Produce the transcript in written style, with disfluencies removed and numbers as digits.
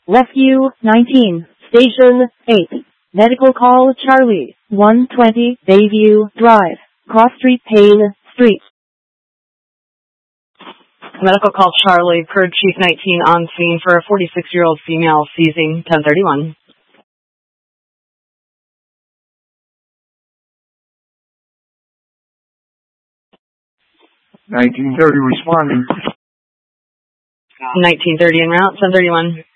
Rescue 19, Station 8. Medical call Charlie, 120 Bayview Drive, Cross Street, Payne Street. Medical call Charlie, per Chief 19 on scene for a 46-year-old female seizing 1031. 1930 responding. 1930 en route, 1031.